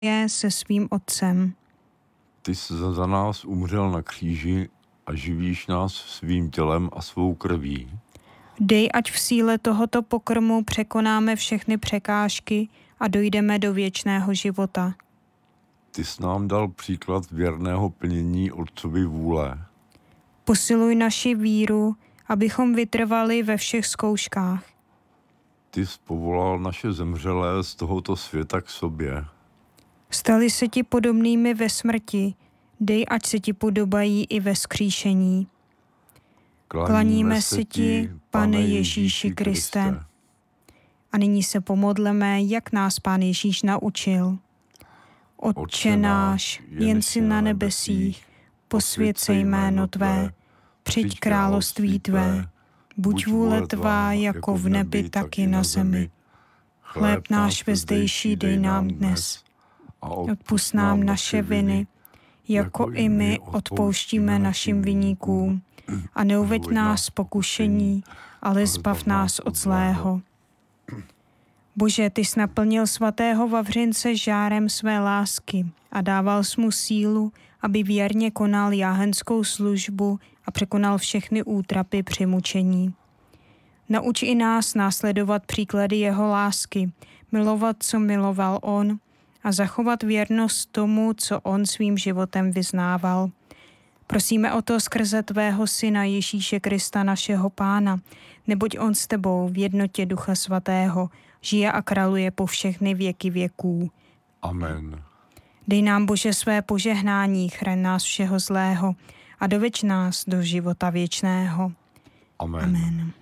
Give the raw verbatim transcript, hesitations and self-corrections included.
je se svým otcem. Ty jsi za nás umřel na kříži a živíš nás svým tělem a svou krví. Dej, ať v síle tohoto pokrmu překonáme všechny překážky a dojdeme do věčného života. Ty jsi nám dal příklad věrného plnění Otcovy vůle. Posiluj naši víru, abychom vytrvali ve všech zkouškách. Ty jsi povolal naše zemřelé z tohoto světa k sobě. Stali se ti podobnými ve smrti, dej, ať se ti podobají i ve vzkříšení. Klaníme se ti, Pane Ježíši Kriste. A nyní se pomodleme, jak nás Pán Ježíš naučil. Otče náš, jen si na nebesích, posvěť se jméno Tvé, přijď království Tvé, buď vůle Tvá jako v nebi, tak i na zemi. Chléb náš vezdejší dej nám dnes. A odpusť nám naše viny, jako i my odpouštíme našim viníkům. A neuveď nás pokušení, ale zbav nás od zlého. Bože, ty jsi naplnil svatého Vavřince žárem své lásky a dával jsi mu sílu, aby věrně konal jáhenskou službu a překonal všechny útrapy při mučení. Nauč i nás následovat příklady jeho lásky, milovat, co miloval on, a zachovat věrnost tomu, co on svým životem vyznával. Prosíme o to skrze tvého syna Ježíše Krista, našeho Pána, neboť on s tebou v jednotě Ducha Svatého žije a králuje po všechny věky věků. Amen. Dej nám, Bože, své požehnání, chraň nás všeho zlého a doveď nás do života věčného. Amen. Amen.